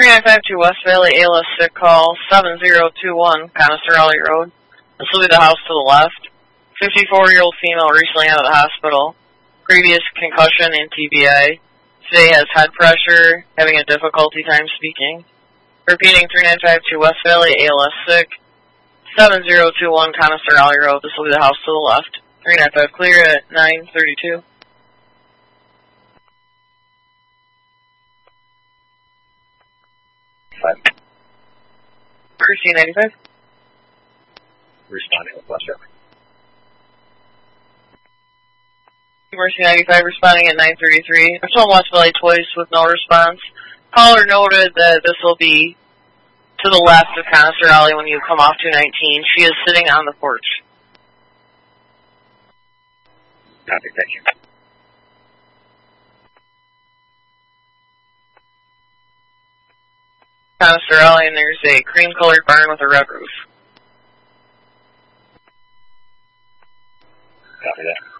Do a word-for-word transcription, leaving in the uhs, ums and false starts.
three nine five two West Valley, A L S sick call, seven zero two one, Conesterally Road. This will be the house to the left. fifty-four-year-old female recently out of the hospital. Previous concussion and T B I. Today has head pressure, having a difficulty time speaking. Repeating, three nine five two West Valley, A L S sick, seven zero two one, Conesterally Road. This will be the house to the left. three nine five clear at nine thirty-two. Five. Mercy ninety-five. Responding with West Valley. Mercy ninety-five responding at nine thirty-three. I've told West Valley twice with no response. Caller noted that this will be to the left of Conesterally when you come off two nineteen. She is sitting on the porch. Copy, thank you. Conesterally, and there's a cream-colored barn with a red roof. Copy that.